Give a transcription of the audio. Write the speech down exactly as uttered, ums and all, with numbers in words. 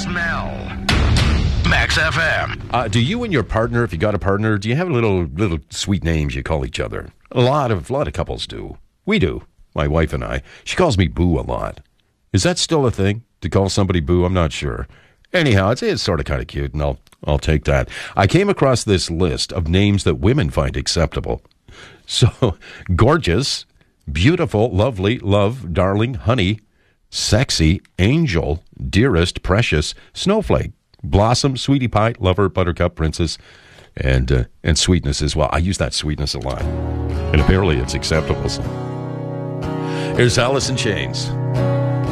smell. Max F M. Uh, do you and your partner, if you got a partner, do you have little little sweet names you call each other? A lot of a lot of couples do. We do. My wife and I. She calls me Boo a lot. Is that still a thing to call somebody Boo? I'm not sure. Anyhow, it's, it's sort of kind of cute, and I'll I'll take that. I came across this list of names that women find acceptable. So, gorgeous, beautiful, lovely, love, darling, honey, sexy, angel, dearest, precious, snowflake, blossom, sweetie pie, lover, buttercup, princess, and uh, and sweetness as well. I use that sweetness a lot, and apparently it's acceptable. Here's Alice in Chains.